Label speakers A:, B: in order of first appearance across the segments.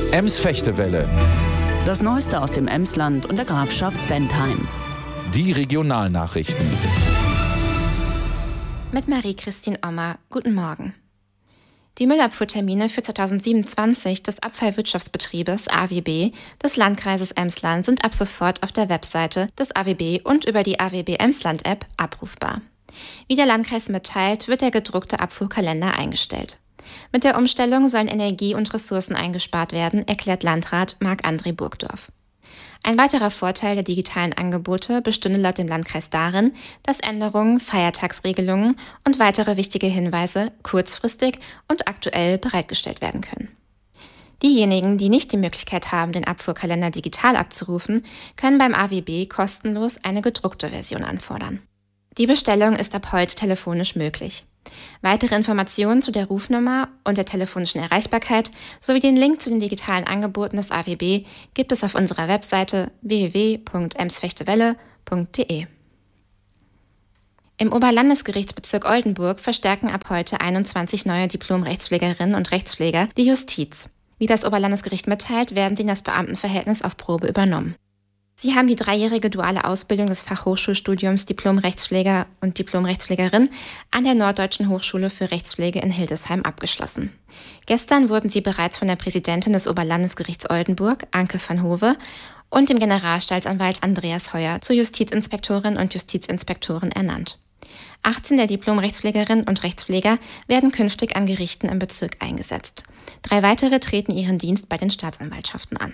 A: Ems-Fechtewelle.
B: Das Neueste aus dem Emsland und der Grafschaft Bentheim.
A: Die Regionalnachrichten.
C: Mit Marie-Christine Ommer. Guten Morgen. Die Müllabfuhrtermine für 2027 des Abfallwirtschaftsbetriebes AWB des Landkreises Emsland sind ab sofort auf der Webseite des AWB und über die AWB Emsland-App abrufbar. Wie der Landkreis mitteilt, wird der gedruckte Abfuhrkalender eingestellt. Mit der Umstellung sollen Energie und Ressourcen eingespart werden, erklärt Landrat Marc-André Burgdorf. Ein weiterer Vorteil der digitalen Angebote bestünde laut dem Landkreis darin, dass Änderungen, Feiertagsregelungen und weitere wichtige Hinweise kurzfristig und aktuell bereitgestellt werden können. Diejenigen, die nicht die Möglichkeit haben, den Abfuhrkalender digital abzurufen, können beim AWB kostenlos eine gedruckte Version anfordern. Die Bestellung ist ab heute telefonisch möglich. Weitere Informationen zu der Rufnummer und der telefonischen Erreichbarkeit sowie den Link zu den digitalen Angeboten des AWB gibt es auf unserer Webseite www.emsfechtewelle.de. Im Oberlandesgerichtsbezirk Oldenburg verstärken ab heute 21 neue Diplom-Rechtspflegerinnen und Rechtspfleger die Justiz. Wie das Oberlandesgericht mitteilt, werden sie in das Beamtenverhältnis auf Probe übernommen. Sie haben die 3-jährige duale Ausbildung des Fachhochschulstudiums Diplom-Rechtspfleger und Diplom-Rechtspflegerin an der Norddeutschen Hochschule für Rechtspflege in Hildesheim abgeschlossen. Gestern wurden sie bereits von der Präsidentin des Oberlandesgerichts Oldenburg, Anke van Hove, und dem Generalstaatsanwalt Andreas Heuer zur Justizinspektorin und Justizinspektoren ernannt. 18 der Diplom-Rechtspflegerinnen und Rechtspfleger werden künftig an Gerichten im Bezirk eingesetzt. 3 weitere treten ihren Dienst bei den Staatsanwaltschaften an.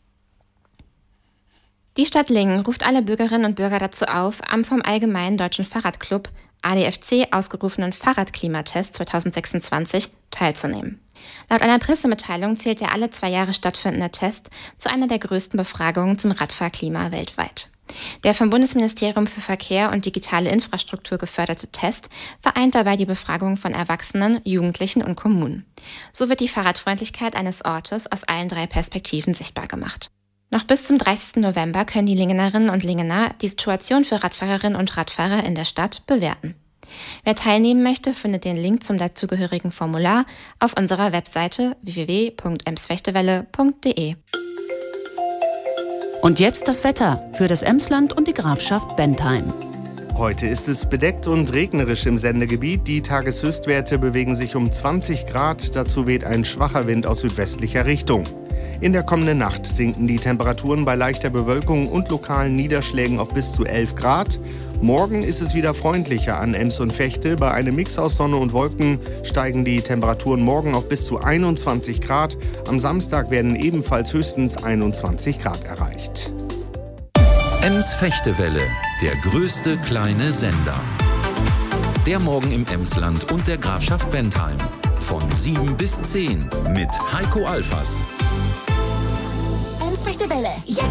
C: Die Stadt Lingen ruft alle Bürgerinnen und Bürger dazu auf, am vom Allgemeinen Deutschen Fahrradclub ADFC ausgerufenen Fahrradklimatest 2026 teilzunehmen. Laut einer Pressemitteilung zählt der alle 2 Jahre stattfindende Test zu einer der größten Befragungen zum Radfahrklima weltweit. Der vom Bundesministerium für Verkehr und digitale Infrastruktur geförderte Test vereint dabei die Befragung von Erwachsenen, Jugendlichen und Kommunen. So wird die Fahrradfreundlichkeit eines Ortes aus allen 3 Perspektiven sichtbar gemacht. Noch bis zum 30. November können die Lingenerinnen und Lingener die Situation für Radfahrerinnen und Radfahrer in der Stadt bewerten. Wer teilnehmen möchte, findet den Link zum dazugehörigen Formular auf unserer Webseite www.emsfechtewelle.de.
B: Und jetzt das Wetter für das Emsland und die Grafschaft Bentheim.
D: Heute ist es bedeckt und regnerisch im Sendegebiet. Die Tageshöchstwerte bewegen sich um 20 Grad. Dazu weht ein schwacher Wind aus südwestlicher Richtung. In der kommenden Nacht sinken die Temperaturen bei leichter Bewölkung und lokalen Niederschlägen auf bis zu 11 Grad. Morgen ist es wieder freundlicher an Ems und Vechte. Bei einem Mix aus Sonne und Wolken steigen die Temperaturen morgen auf bis zu 21 Grad. Am Samstag werden ebenfalls höchstens 21 Grad erreicht.
A: Ems-Fechtewelle, der größte kleine Sender. Der Morgen im Emsland und der Grafschaft Bentheim. Von 7 bis 10 mit Heiko Alfas.
E: Ems-Fechtewelle, jetzt